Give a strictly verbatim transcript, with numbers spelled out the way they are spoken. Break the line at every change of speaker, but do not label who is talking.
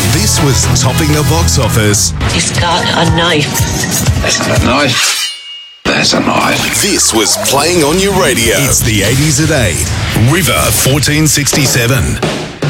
This was topping the box office.
He's got a knife.
That's not a knife. That's a knife.
This was playing on your radio. It's the eighties at eight. River fourteen sixty-seven.